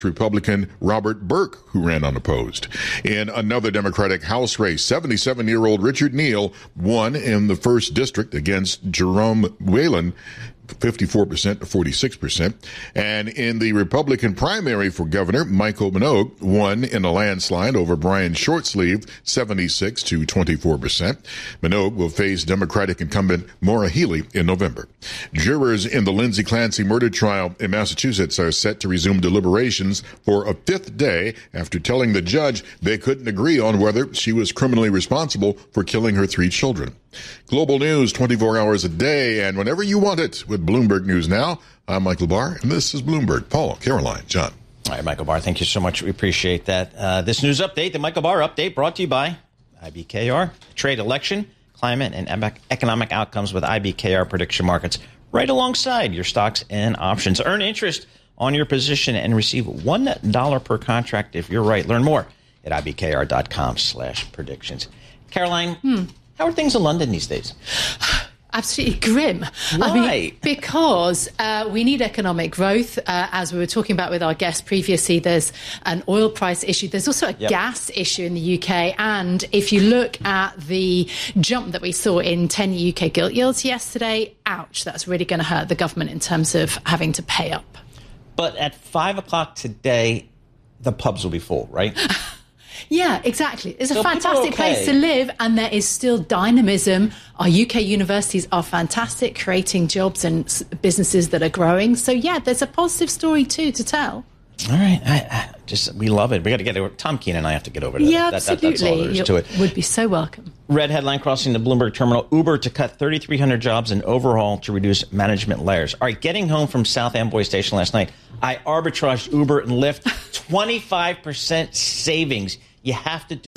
Republican Robert Burke, who ran unopposed. In another Democratic House race, 77-year-old Richard Neal won in the 1st District against Jerome Whalen, 54% to 46%. And in the Republican primary for governor, Michael Minogue won in a landslide over Brian Shortsleeve, 76 to 24%. Minogue will face Democratic incumbent Maura Healey in November. Jurors in the Lindsay Clancy murder trial in Massachusetts are set to resume deliberations for a 5th day after telling the judge they couldn't agree on whether she was criminally responsible for killing her 3 children. Global news 24 hours a day and whenever you want it with Bloomberg News Now. I'm Michael Barr, and this is Bloomberg. Paul, Caroline, John. All right, Michael Barr, thank you so much. We appreciate that. This news update, the Michael Barr Update, brought to you by IBKR. Trade, election, climate, and economic outcomes with IBKR prediction markets right alongside your stocks and options. Earn interest on your position and receive $1 per contract if you're right. Learn more at ibkr.com/predictions. Caroline, how are things in London these days? Absolutely grim. Why? I mean, because we need economic growth. As we were talking about with our guest previously, there's an oil price issue. There's also a gas issue in the UK. And if you look at the jump that we saw in 10 UK gilt yields yesterday, ouch, that's really going to hurt the government in terms of having to pay up. But at 5 o'clock today, the pubs will be full, right? Yeah, exactly. It's a So fantastic place to live, and there is still dynamism. Our UK universities are fantastic, creating jobs and businesses that are growing. So, yeah, there's a positive story, too, to tell. All right. We love it. We got to get over. Tom Keene and I have to get over that. Yeah, absolutely. That's all there is to it. Would be so welcome. Red headline crossing the Bloomberg terminal. Uber to cut 3,300 jobs and overhaul to reduce management layers. All right, getting home from South Amboy Station last night, I arbitraged Uber and Lyft 25% savings. You have to